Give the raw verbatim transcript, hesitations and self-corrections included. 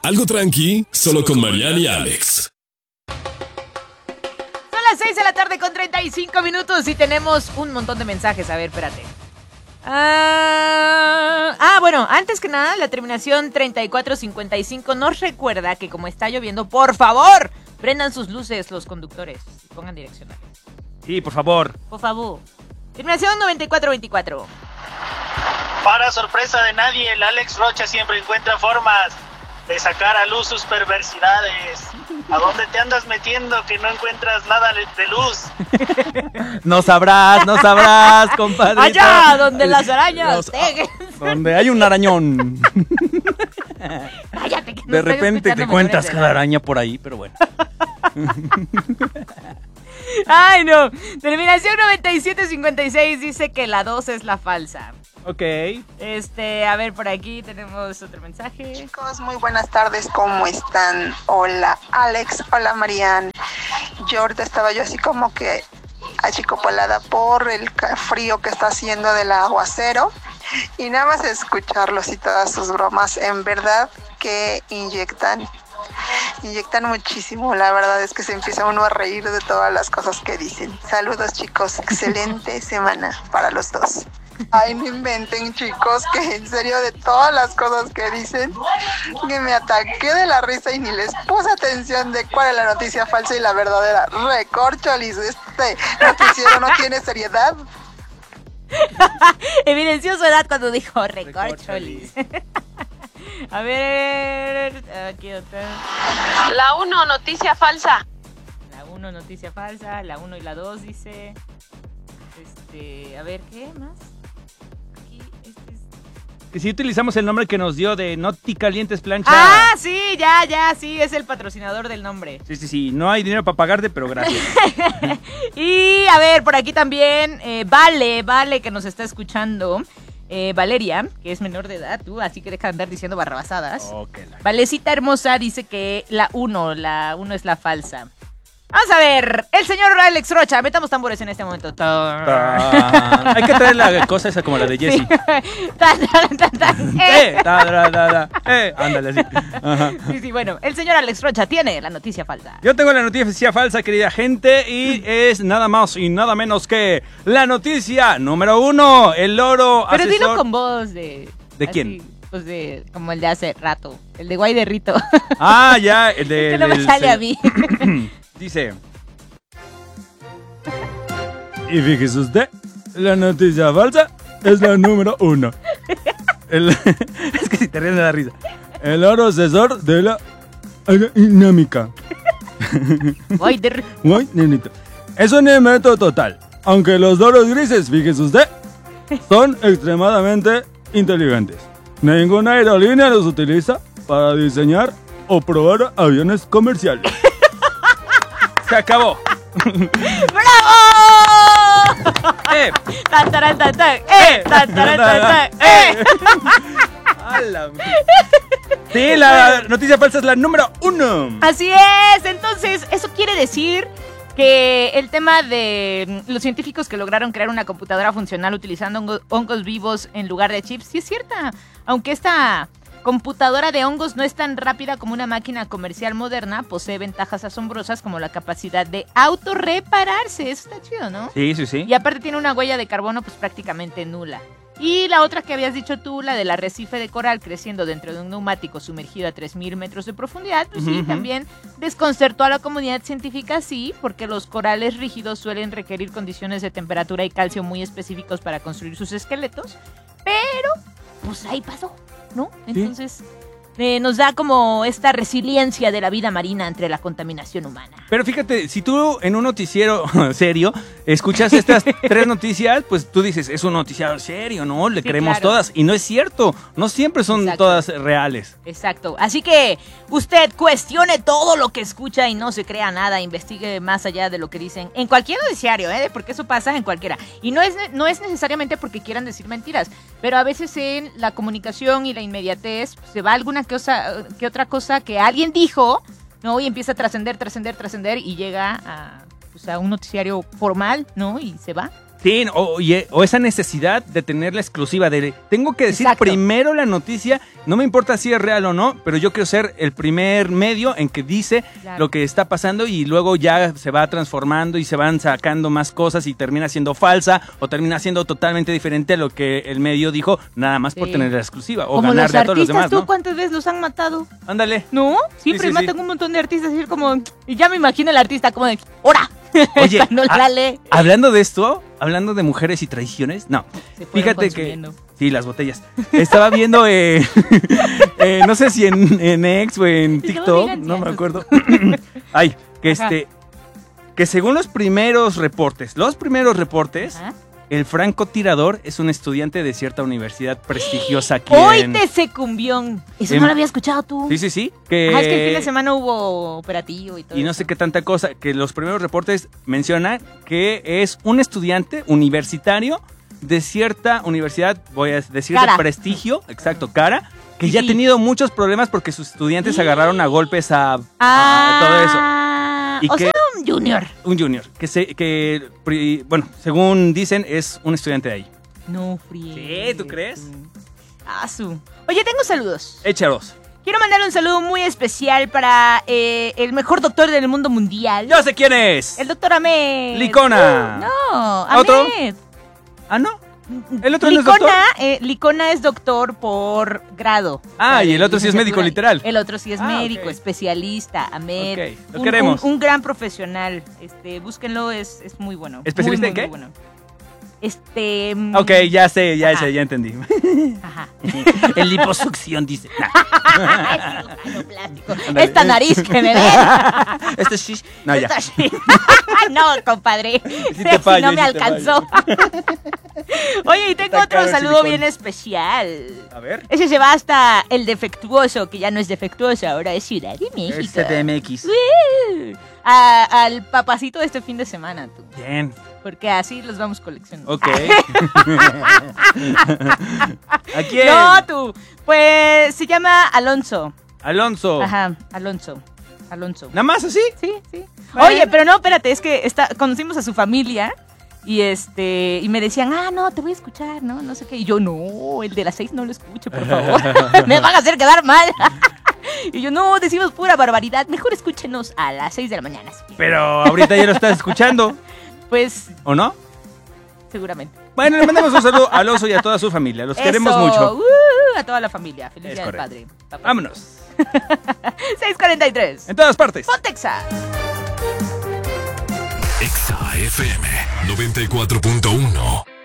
Algo tranqui, solo con Mariana y Alex. Son las seis de la tarde con treinta y cinco minutos y tenemos un montón de mensajes. A ver, espérate. Ah, ah, bueno, antes que nada, la terminación treinta y cuatro cincuenta y cinco nos recuerda que como está lloviendo, por favor, prendan sus luces los conductores y pongan direccionales. Sí, por favor. Por favor. Terminación noventa y cuatro veinticuatro. Para sorpresa de nadie, el Alex Rocha siempre encuentra formas de sacar a luz sus perversidades. ¿A dónde te andas metiendo que no encuentras nada de luz? No sabrás, no sabrás, compadre. Allá donde las arañas Los, tejen. Donde hay un arañón. Cállate, que no De estoy repente te escuchando encuentras menores de cada edad. araña por ahí, pero bueno. Ay, no. Terminación noventa y siete cincuenta y seis dice que la dos es la falsa. Ok. Este, a ver, por aquí tenemos otro mensaje. Chicos, muy buenas tardes, ¿cómo están? Hola Alex, hola Marian. Yo ahorita estaba yo así como que achicopalada por el ca- frío que está haciendo del aguacero y nada más escucharlos y todas sus bromas, en verdad que inyectan, inyectan muchísimo, la verdad es que se empieza uno a reír de todas las cosas que dicen. Saludos chicos, excelente semana para los dos. Ay, no inventen chicos, que en serio de todas las cosas que dicen, que me ataqué de la risa y ni les puse atención de cuál es la noticia falsa y la verdadera. Recorcholis, este noticiero no tiene seriedad. Evidenció su edad cuando dijo recorcholis. A ver, aquí otra. La uno, noticia falsa. La uno, noticia falsa. La uno y la dos dice. Este, a ver, ¿qué más? Aquí, este es... Que si utilizamos el nombre que nos dio de Noti Calientes Plancha. Ah, sí, ya, ya, sí, es el patrocinador del nombre. Sí, sí, sí. No hay dinero para pagarte, pero gracias. Y a ver, por aquí también, eh, Vale, Vale, que nos está escuchando. Eh, Valeria, que es menor de edad, tú, así que deja de andar diciendo barrabasadas. Okay, la... Valecita hermosa dice que la uno, la uno es la falsa. Vamos a ver, el señor Alex Rocha, metamos tambores en este momento. Ta- Hay que traer la cosa esa como la de Jessie. Sí. Ta, ta, ta, ta. Eh, ta, ta, ta, ta. Eh, ándale así. Ajá. Sí, sí, bueno, el señor Alex Rocha tiene la noticia falsa. Yo tengo la noticia falsa, querida gente, y es nada más y nada menos que la noticia número uno, el loro Pero asesor... dilo con voz de... ¿De así, quién? Pues de, como el de hace rato, el de Guay de Rito. Ah, ya, el de... Es que no me el- sale el- a mí. Dice... Y fíjese usted, la noticia falsa es la número uno. El- es que si te ríes me da risa. El oro asesor de la aerodinámica. Guay de Rito. Guay, nenito. Es un invento total. Aunque los loros grises, fíjese usted, son extremadamente inteligentes. Ninguna aerolínea los utiliza para diseñar o probar aviones comerciales. Se acabó. ¡Bravo! ¡Eh! Tan, taran, tan, tan. ¡Eh! Tan, taran, tan, tan. ¡Eh! ¡A la m- Sí, la noticia falsa es la número uno. Así es, entonces eso quiere decir que el tema de los científicos que lograron crear una computadora funcional utilizando hongo- hongos vivos en lugar de chips, sí es cierta, aunque esta computadora de hongos no es tan rápida como una máquina comercial moderna, posee ventajas asombrosas como la capacidad de autorrepararse, eso está chido, ¿no? Sí, sí, sí. Y aparte tiene una huella de carbono pues prácticamente nula. Y la otra que habías dicho tú, la del arrecife de coral creciendo dentro de un neumático sumergido a tres mil metros de profundidad, pues sí, Ujú, ujú. también desconcertó a la comunidad científica, sí, porque los corales rígidos suelen requerir condiciones de temperatura y calcio muy específicos para construir sus esqueletos, pero pues ahí pasó, ¿no? Entonces eh, nos da como esta resiliencia de la vida marina ante la contaminación humana. Pero fíjate, si tú en un noticiero serio escuchas estas tres noticias, pues tú dices, es un noticiero serio, ¿no? Le Sí, creemos claro. todas. Y no es cierto, no siempre son Exacto. todas reales. Exacto. Así que usted cuestione todo lo que escucha y no se crea nada, investigue más allá de lo que dicen en cualquier noticiario, ¿eh? Porque eso pasa en cualquiera. Y no es, no es necesariamente porque quieran decir mentiras, pero a veces en la comunicación y la inmediatez se va alguna cosa, que otra cosa que alguien dijo, ¿no? Y empieza a trascender, trascender, trascender y llega a, pues, a un noticiario formal, ¿no? Y se va. Sí, o, o esa necesidad de tener la exclusiva de tengo que decir Exacto. primero la noticia, no me importa si es real o no, pero yo quiero ser el primer medio en que dice Claro. lo que está pasando y luego ya se va transformando y se van sacando más cosas y termina siendo falsa o termina siendo totalmente diferente a lo que el medio dijo, nada más por Sí. tener la exclusiva o Como ganar los de a todos los artistas, demás, ¿tú ¿no? cuántas veces los han matado? Ándale. ¿No? Siempre sí, matan sí. un montón de artistas y es como... Y ya me imagino el artista como de... ¡Hora! Oye, Cuando a- la lee. hablando de esto, hablando de mujeres y traiciones, no, Se fueron fíjate consumiendo. que... Sí, las botellas. Estaba viendo, eh, eh, no sé si en, en X o en No TikTok, digan no me eso. acuerdo. Ay, que Ajá. este... Que según los primeros reportes, los primeros reportes, Ajá. el francotirador es un estudiante de cierta universidad prestigiosa aquí Hoy en... te secumbión. Eso en- no lo había escuchado tú. Sí, sí, sí. Que... Ajá, es que el fin de semana hubo operativo y todo Y no eso. sé qué tanta cosa, que los primeros reportes mencionan que es un estudiante universitario de cierta universidad, voy a decir Cara. de prestigio, exacto, cara, que Sí, ya sí. ha tenido muchos problemas porque sus estudiantes se agarraron a golpes a, a Ah, todo eso. Y o que- sea, un junior. Un junior, que se, que, pri- bueno, según dicen, es un estudiante de ahí. No, fríe. Sí, ¿tú crees? Ah, su. Oye, tengo saludos. Échalos. Quiero mandar un saludo muy especial para eh, el mejor doctor del mundo mundial. Yo sé quién es. El doctor Ahmed. Licona. Uh, no, ¿Otro? Ahmed. Ah, no. ¿El otro no es Licona, doctor? eh, Licona es doctor por grado. Ah, O sea, y de el otro sí es médico licenciatura. literal. El otro sí es Ah, médico, ok. especialista, Ahmed. Ok, lo Un- queremos. Un, un gran profesional. Este, búsquenlo, es, es muy bueno. ¿Especialista Muy, en qué? muy bueno. Este. mm, Ok, ya sé, ya Ajá. sé, ya entendí. Ajá. El liposucción, dice. Cirujano plástico. Ándale. Esta nariz que me ven. Este es shish. No, ya. Esta sí. No, compadre. Sí te fallo, no me sí te alcanzó. Oye, y tengo Está otro caro el saludo silicón. bien especial. A ver. Ese se va hasta el defectuoso, que ya no es defectuoso, ahora es Ciudad de México. Es C D M X. Uh, a- al papacito de este fin de semana, tú. Bien. Porque así los vamos coleccionando. Ok. ¿A quién? No, tú. Pues se llama Alonso. Alonso. Ajá, Alonso. Alonso. ¿Nada más así? Sí, sí. Bueno. Oye, pero no, espérate, es que está, conocimos a su familia y este y me decían, ah, no, te voy a escuchar, ¿no? No sé qué. Y yo, no, el de las seis no lo escucho, por favor. Me van a hacer quedar mal. Y yo, no, decimos pura barbaridad. Mejor escúchenos a las seis de la mañana. si quieren". Pero ahorita ya lo estás escuchando, Pues, ¿o no? seguramente. Bueno, le mandamos un saludo al oso y a toda su familia. Los queremos Eso, mucho. uh, a toda la familia. Feliz Es día del correcto. padre. Papá. Vámonos. seis cuarenta y tres. En todas partes. Pontexa. Exa F M noventa y cuatro punto uno.